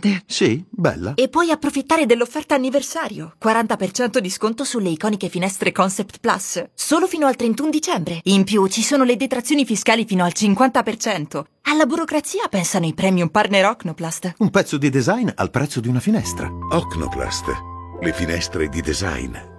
interessante. Sì, bella. E puoi approfittare dell'offerta anniversario. 40% di sconto sulle iconiche finestre Concept Plus. Solo fino al 31 dicembre. In più ci sono le detrazioni fiscali fino al 50%. Alla burocrazia pensano i premium partner Ocnoplast. Un pezzo di design al prezzo di una finestra. Ocnoplast. Le finestre di design.